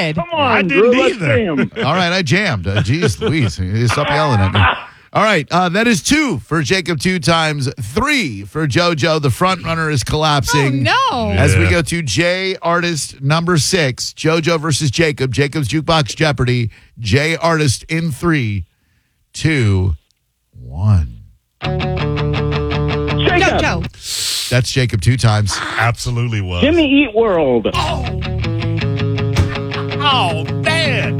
did. Come on, I Drew, didn't let's either. jam. All right, I jammed. Jeez Louise. Stop yelling at me. All right, that is 2 for Jacob 2 times, 3 for JoJo. The front runner is collapsing. Oh, no. As we go to J Artist number 6, JoJo versus Jacob. Jacob's Jukebox Jeopardy. J Artist in 3, 2, 1. Jacob, JoJo. That's Jacob 2 times. Absolutely was. Jimmy Eat World. Oh, man.